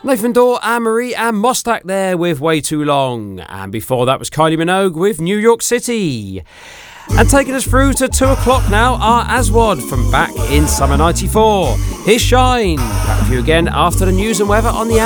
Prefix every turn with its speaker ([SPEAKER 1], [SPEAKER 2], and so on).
[SPEAKER 1] Nathan Dawe, Anne-Marie and Mostak there with Way Too Long. And before that was Kylie Minogue with New York City. And taking us through to 2 o'clock now are Aswad from back in summer 94. Here's Shine. Back with you again after the news and weather on the